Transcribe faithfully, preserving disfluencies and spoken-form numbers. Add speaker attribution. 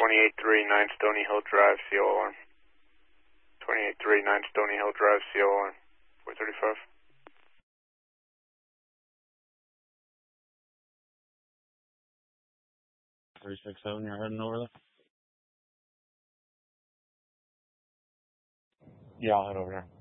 Speaker 1: twenty-eight three nine Stony Hill Drive, C O alarm. twenty-eight three nine Stony Hill Drive, C O alarm. four thirty-five.
Speaker 2: three six seven, you're heading over there? Yeah, I'll head over there.